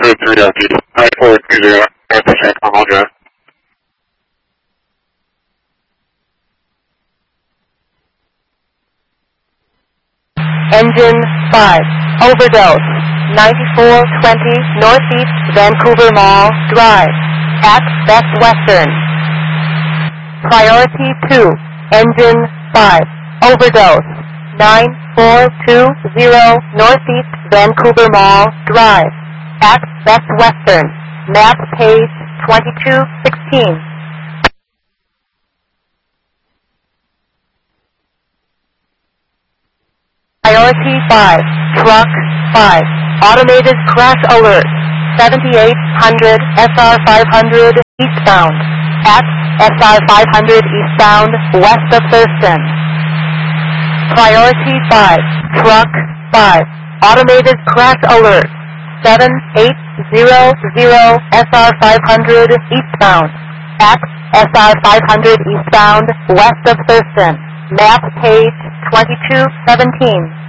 3 LP, 9420, Northwest Normal Drive. Engine 5, overdose, 9420 Northeast Vancouver Mall Drive, at Best Western. Priority 2, Engine 5, overdose, 9420 Northeast Vancouver Mall Drive, at Best Western, map page 2216. Priority 5, Truck 5, automated crash alert, 7800 SR 500 eastbound, at SR 500 eastbound west of Thurston. Priority 5, Truck 5, automated crash alert, 7800 SR 500 eastbound, at SR 500 eastbound west of Thurston. Map page 2217.